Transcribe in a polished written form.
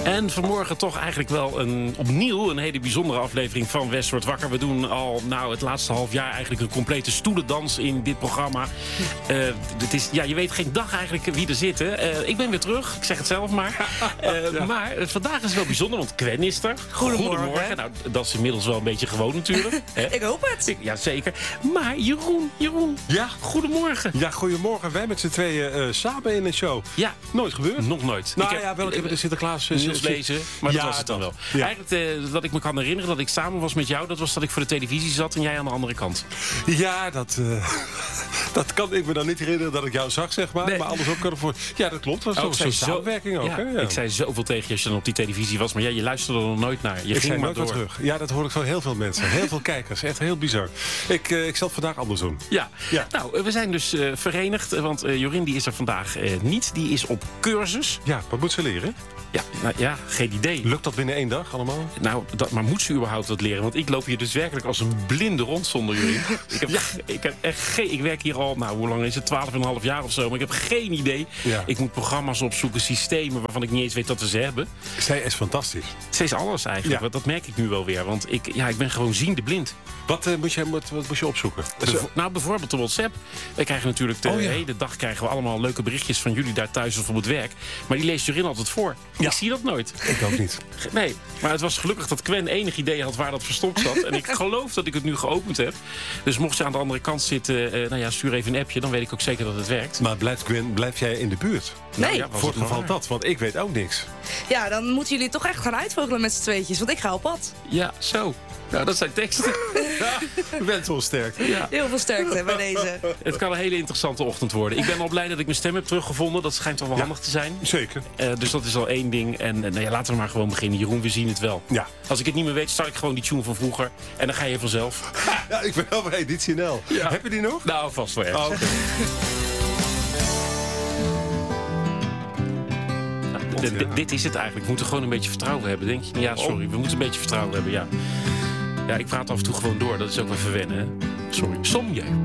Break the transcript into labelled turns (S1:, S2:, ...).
S1: En vanmorgen toch eigenlijk wel opnieuw een hele bijzondere aflevering van West wordt wakker. We doen al het laatste half jaar eigenlijk een complete stoelendans in dit programma. Je weet geen dag eigenlijk wie er zit. Ik ben weer terug, ik zeg het zelf maar. Maar vandaag is het wel bijzonder, want Gwen is er. Goedemorgen. Nou, dat is inmiddels wel een beetje gewoon natuurlijk.
S2: Ik hoop het.
S1: Ja, zeker. Maar Jeroen.
S3: Ja.
S1: Goedemorgen.
S3: Ja, goedemorgen. Wij met z'n tweeën samen in een show.
S1: Ja.
S3: Nooit gebeurd.
S1: Nog nooit.
S3: Wel de Sinterklaas
S1: nieuws lezen, maar dat was het dan wel.
S3: Ja.
S1: Eigenlijk dat ik me kan herinneren dat ik samen was met jou, dat was dat ik voor de televisie zat en jij aan de andere kant.
S3: Ja, dat kan ik me dan niet herinneren dat ik jou zag, zeg maar.
S1: Nee.
S3: Maar andersom kan ik voor... Ja, dat klopt. Dat was zo'n samenwerking ook.
S1: Ja,
S3: Hè? Ja.
S1: Ik zei zoveel tegen je als je dan op die televisie was, maar je luisterde er nog nooit naar. Je
S3: Ik
S1: ging
S3: zei
S1: maar
S3: nooit
S1: door.
S3: wat terug. Ja, dat hoor ik van heel veel mensen. Heel veel kijkers. Echt heel bizar. Ik zal het vandaag anders doen.
S1: Ja.
S3: Ja.
S1: Nou, we zijn dus verenigd, want Jorien die is er vandaag niet. Die is op cursus.
S3: Ja, wat moet ze leren?
S1: Ja, geen idee.
S3: Lukt dat binnen 1 dag allemaal?
S1: Nou, maar moet ze überhaupt wat leren? Want ik loop hier dus werkelijk als een blinde rond zonder jullie. Ik werk hier al, hoe lang is het? 12,5 jaar of zo. Maar ik heb geen idee.
S3: Ja.
S1: Ik moet programma's opzoeken, systemen waarvan ik niet eens weet dat we ze hebben.
S3: Zij is fantastisch.
S1: Steeds alles eigenlijk.
S3: Ja.
S1: Dat merk ik nu wel weer. Want ik ben gewoon ziende blind.
S3: Wat moest je opzoeken?
S1: Bijvoorbeeld de WhatsApp. Wij krijgen natuurlijk de hele dag krijgen we allemaal leuke berichtjes van jullie daar thuis of op het werk. Maar die leest Jorin altijd voor.
S3: Ja.
S1: Ik zie dat nooit.
S3: Ik ook niet.
S1: Nee, maar het was gelukkig dat Gwen enig idee had waar dat verstopt zat. En ik geloof dat ik het nu geopend heb. Dus mocht ze aan de andere kant zitten, stuur even een appje. Dan weet ik ook zeker dat het werkt.
S3: Maar blijf jij in de buurt?
S2: Nee.
S3: Voor het geval dat, want ik weet ook niks.
S2: Ja, dan moeten jullie toch echt gaan uitvogelen met z'n tweetjes. Want ik ga op pad.
S1: Ja, zo. Nou, dat zijn teksten.
S3: Je bent wel sterk.
S1: Ja.
S2: Heel veel sterkte bij deze.
S1: Het kan een hele interessante ochtend worden. Ik ben al blij dat ik mijn stem heb teruggevonden. Dat schijnt toch wel handig te zijn.
S3: Zeker.
S1: Dus dat is al één ding. En laten we maar gewoon beginnen. Jeroen, we zien het wel.
S3: Ja.
S1: Als ik het niet meer weet, start ik gewoon die tune van vroeger. En dan ga je vanzelf.
S3: Ja, ik ben wel bij Editie NL.
S1: Ja.
S3: Heb je die nog?
S1: Nou, vast wel erg.
S3: Oh, oké.
S1: Dit is het eigenlijk. We moeten gewoon een beetje vertrouwen hebben, denk je? Ja, sorry. We moeten een beetje vertrouwen hebben, ja. Ja, ik praat af en toe gewoon door. Dat is ook wel verwennen, hè? Sorry. Som jij.